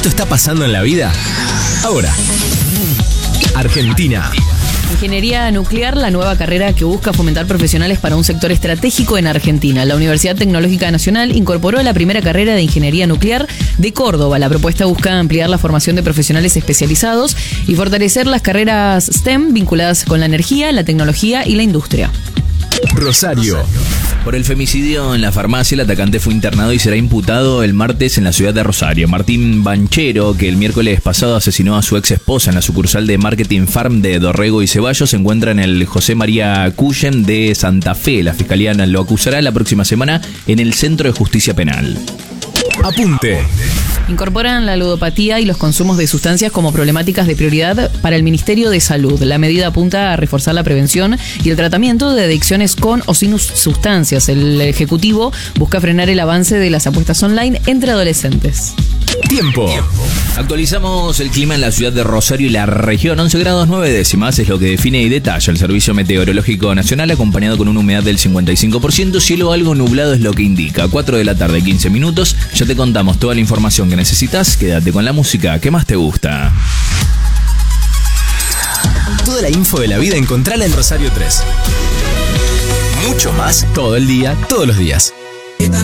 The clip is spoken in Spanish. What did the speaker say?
Esto está pasando en la vida ahora. Argentina. Ingeniería nuclear, la nueva carrera que busca fomentar profesionales para un sector estratégico en Argentina. La Universidad Tecnológica Nacional incorporó la primera carrera de Ingeniería Nuclear de Córdoba. La propuesta busca ampliar la formación de profesionales especializados y fortalecer las carreras STEM vinculadas con la energía, la tecnología y la industria. Rosario. Por el femicidio en la farmacia, el atacante fue internado y será imputado el martes en la ciudad de Rosario. Martín Banchero, que el miércoles pasado asesinó a su ex esposa en la sucursal de Marketing Farm de Dorrego y Ceballos, se encuentra en el José María Cullen de Santa Fe. La fiscalía lo acusará la próxima semana en el Centro de Justicia Penal. Apunte. Incorporan la ludopatía y los consumos de sustancias como problemáticas de prioridad para el Ministerio de Salud. La medida apunta a reforzar la prevención y el tratamiento de adicciones con o sin sustancias. El Ejecutivo busca frenar el avance de las apuestas online entre adolescentes. Tiempo. Actualizamos el clima en la ciudad de Rosario y la región. 11 grados 9 décimas es lo que define y detalla el Servicio Meteorológico Nacional, acompañado con una humedad del 55%. Cielo algo nublado es lo que indica. 4 de la tarde, 15 minutos. Ya te contamos toda la información que necesitas. Quédate con la música que más te gusta. Toda la info de la vida encontrala en Rosario 3. Mucho más todo el día, todos los días.